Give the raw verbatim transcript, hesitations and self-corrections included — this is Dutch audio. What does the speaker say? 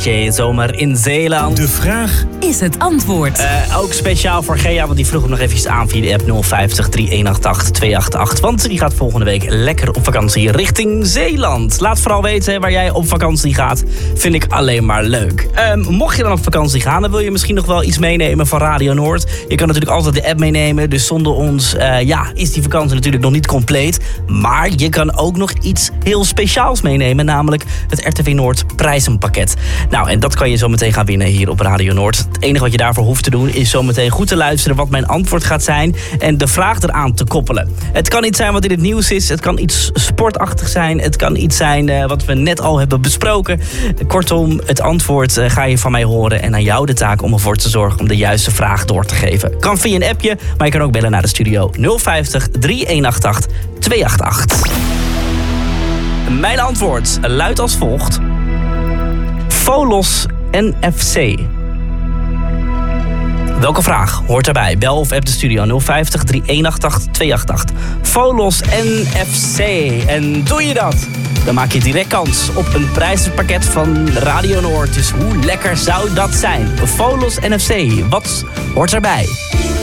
Zomer in Zeeland. De vraag is het antwoord. Uh, ook speciaal voor Gea, want die vroeg hem nog eventjes aan via de app nul vijftig, drie een acht acht, twee acht acht. Want die gaat volgende week lekker op vakantie richting Zeeland. Laat vooral weten waar jij op vakantie gaat. Vind ik alleen maar leuk. Um, mocht je dan op vakantie gaan, dan wil je misschien nog wel iets meenemen van Radio Noord. Je kan natuurlijk altijd de app meenemen. Dus zonder ons uh, ja, is die vakantie natuurlijk nog niet compleet. Maar je kan ook nog iets heel speciaals meenemen. Namelijk het R T V Noord prijzenpakket. Nou, en dat kan je zo meteen gaan winnen hier op Radio Noord. Het enige wat je daarvoor hoeft te doen is zo meteen goed te luisteren wat mijn antwoord gaat zijn en de vraag eraan te koppelen. Het kan iets zijn wat in het nieuws is, het kan iets sportachtig zijn, het kan iets zijn uh, wat we net al hebben besproken. Kortom, het antwoord uh, ga je van mij horen en aan jou de taak om ervoor te zorgen om de juiste vraag door te geven. Kan via een appje, maar je kan ook bellen naar de studio nul vijftig, drie een acht acht, twee acht acht. Mijn antwoord luidt als volgt. Volos N F C. Welke vraag hoort daarbij? Bel of app de studio nul vijftig, drie een acht acht, twee acht acht. Volos N F C. En doe je dat? Dan maak je direct kans op een prijzenpakket van Radio Noord. Dus hoe lekker zou dat zijn? Volos N F C. Wat hoort erbij?